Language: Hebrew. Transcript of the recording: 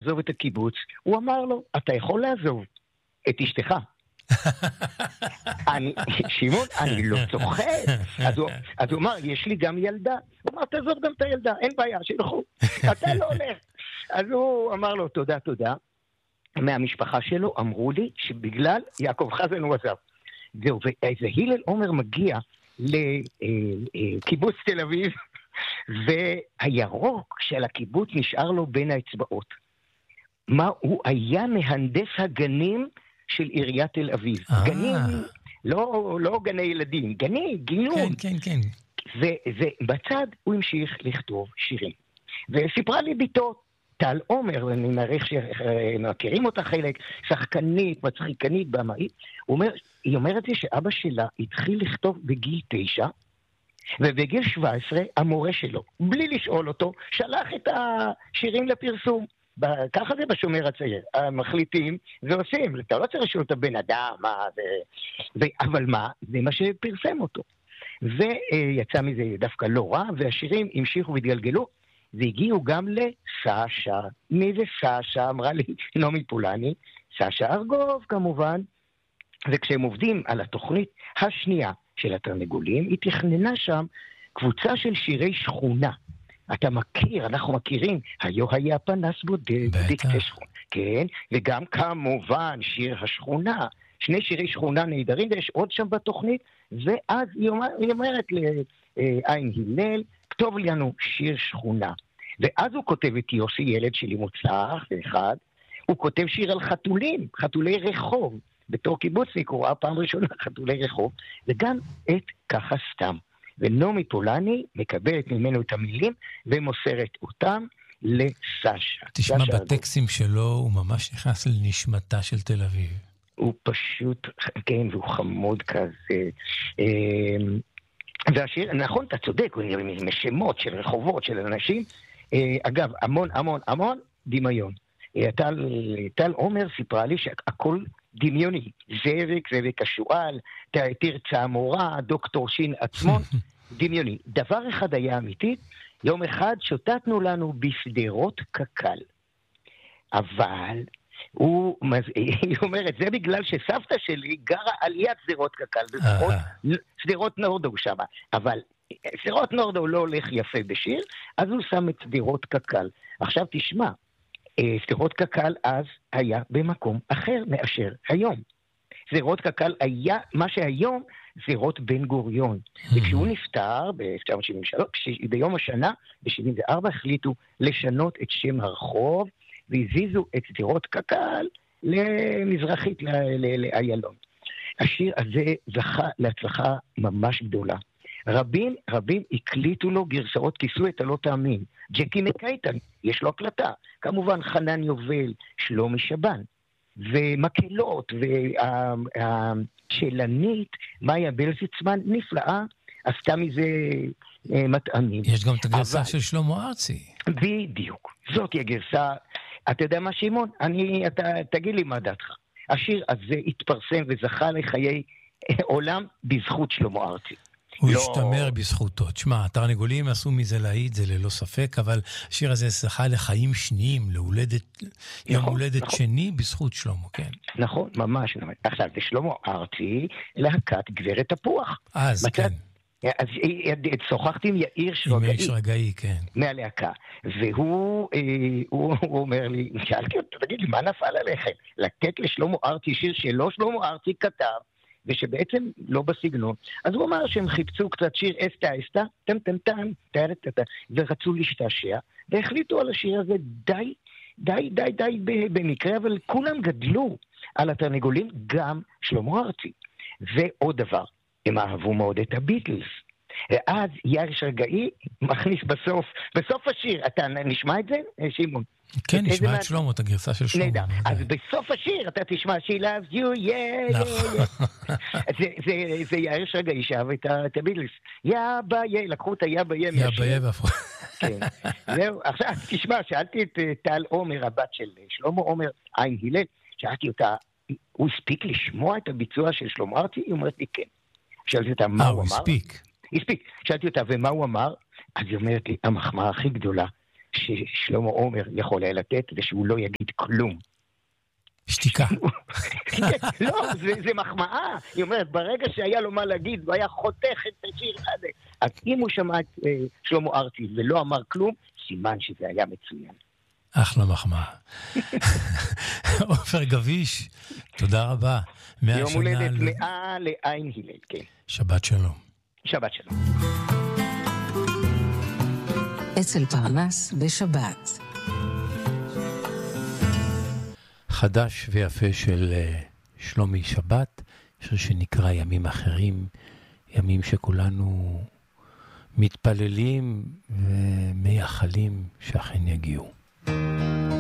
לעזוב את הקיבוץ, הוא אמר לו, אתה יכול לעזוב את אשתך. שמעון, אני לא צוחק. אז הוא אמר, יש לי גם ילדה. הוא אמר, תעזוב גם את הילדה, אין בעיה, שילכו. אתה לא הולך. אז הוא אמר לו, תודה, תודה. מהמשפחה שלו אמרו לי שבגלל יעקב חזן הוא עזב. זהו, ואיזה הלל עומר מגיע לקיבוץ תל אביב, והירוק של הקיבוץ נשאר לו בין האצבעות. מה, הוא היה מהנדס הגנים של עיריית תל אביב. גנים, לא גני ילדים, גינון. כן. ובצד הוא המשיך לכתוב שירים. וסיפרה לי ביתו, טל עומר, אני מעריך שמכירים אותה חלק, שחקנית, מצחיקנית, במאית, היא אומרת לי שאבא שלה התחיל לכתוב בגיל 9, ובגיל 17 המורה שלו, בלי לשאול אותו, שלח את השירים לפרסום. ככה זה בשומר הצעיר, מחליטים ועושים, אתה לא צריך לשאול את הבן אדם, אבל מה? זה מה שפרסם אותו. ויצא מזה דווקא לא רע, והשירים המשיכו והתגלגלו, והגיעו גם לסשה. מי זה סשה? אמרה לי נעמי פולני, סשה ארגוב כמובן, וכשהם עובדים על התוכנית השנייה של התרנגולים, היא תכננה שם קבוצה של שירי שכונה. אתה מכיר, אנחנו מכירים, היו היה פנס בודד, דקטי שכונה, כן, וגם כמובן שיר השכונה, שני שירי שכונה נהדרים, ויש עוד שם בתוכנית, ואז היא אומרת לעין הלל, כתוב לנו שיר שכונה. ואז הוא כותב את יוסי, ילד שלי מוצלח, אחד, הוא כותב שיר על חתולים, חתולי רחוב, בתור קיבוצניק, הוא ראה פעם ראשונה חתולי רחוב, וגם את ככה סתם. ונעמי פולני מקבלת ממנו את המילים, ומוסרת אותם לסשה. תשמע, בטקסטים שלו הוא ממש נכנס לנשמתה של תל אביב. הוא פשוט, כן, והוא חמוד כזה. והשיר, נכון, אתה צודק, הוא משמות של רחובות, של אנשים. אגב, המון דמיון. טל עומר סיפרה לי שהכל דמיוני. זאביק השואל, תרצה המורה, דוקטור שין עצמון, דמיוני. דבר אחד היה אמיתי, יום אחד שוטטנו לנו בסדרות קקל. אבל היא אומרת, זה בגלל שסבתא שלי גרה על יד סדרות קקל, סדרות נורדו שם, אבל סדרות נורדו לא הולך יפה בשיר, אז הוא שם את סדרות קקל. עכשיו תשמע, סדרות קקל אז היה במקום אחר מאשר היום. סדרות קקל היה מה שהיום סדרות בן גוריון. וכשהוא נפטר ב-1973, ביום השנה, ב-74, החליטו לשנות את שם הרחוב, והזיזו את סדרות קקל למזרחית, לאיילון. השיר הזה זכה להצלחה ממש גדולה. רבים הקליטו לו גרסאות, כיסו את הלא תאמין. ג'קי מקייטן, יש לו הקלטה. כמובן חנן יובל, שלומי שבן. ומקהלות, והשאלנית, מאיה בלזיצמן, נפלאה, עשתה מזה מטעמים. יש גם את הגרסה של שלמה ארצי. בדיוק. זאת היא הגרסה. אתה יודע מה, שמעון? תגיד לי מה דעתך. השיר הזה התפרסם וזכה לחיי עולם בזכות שלמה ארצי. הוא השתמר בזכותו. תשמע, התרנגולים עשו מזה להיט, זה ללא ספק, אבל השיר הזה זכה לחיים שניים, יום הולדת שני בזכות שלמה, כן. נכון, ממש. עכשיו, זה שלמה ארצי להקת גברת תפוח. אז כן. אז שוחחתי עם יאיר שרגאי, כן. מהלהקה, והוא אומר לי, שאלתי אותו, תגיד לי, מה נפל עליכם? לתת לשלמה ארצי שיר שלא שלמה ארצי כתב, ושבעצם לא בסגנון. אז הוא אמר שהם חיפצו קצת שיר אסתה, טם, ורצו להשתעשע, והחליטו על השיר הזה די במקרה, אבל כולם גדלו על התרנגולים, גם שלמה ארצי. ועוד דבר, הם אהבו מאוד את הביטלס. ואז יאיר שרגאי מכניס בסוף השיר, אתה נשמע את זה, שמעון? כן, נשמע את שלמה, את הגרסה של שלמה. נדע, אז בסוף השיר אתה תשמע, She loves you, yeah. זה יאיר שרגאי שאהב את הביטלס. לקחו את יא ביה מהשיר. כן, זהו, עכשיו תשמע, שאלתי את טל עומר, הבת של שלמה עומר, עין הלל, שאלתי אותה, הוא הספיק לשמוע את הביצוע של שלמה ארצי? היא אומרת לי כן. שאלתי אותה מה הוא אמר. הספיק. שאלתי אותה ומה הוא אמר, אז היא אומרת לי, המחמאה הכי גדולה, ששלמה עומר יכול היה לתת, ושהוא לא יגיד כלום. שתיקה. לא, זה מחמאה. היא אומרת, ברגע שהיה לו מה להגיד, הוא היה חותך את השיר הזה. אז אם הוא שמע את שלמה ארצי ולא אמר כלום, סימן שזה היה מצוין. אחלה מחמאה. עופר גביש, תודה רבה. יום הולדת 100 לעין הלל, כן. שבת שלום. שבת שלום. אצל פרנס בשבת. חדש ויפה של שלומי שבת, שיר שנקרא ימים אחרים, ימים שכולנו מתפללים ומייחלים שאכן יגיעו.